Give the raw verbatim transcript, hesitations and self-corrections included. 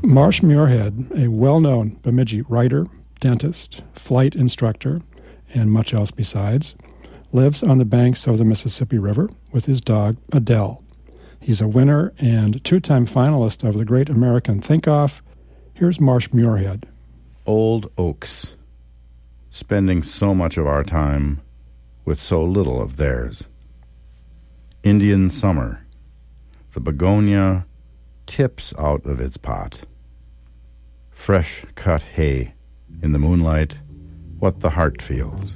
Marsh Muirhead, a well-known Bemidji writer, dentist, flight instructor, and much else besides, lives on the banks of the Mississippi River with his dog, Adele. He's a winner and two-time finalist of the Great American Think-Off. Here's Marsh Muirhead. Old oaks, spending so much of our time with so little of theirs. Indian summer, the begonia tips out of its pot. Fresh cut hay in the moonlight, what the heart feels.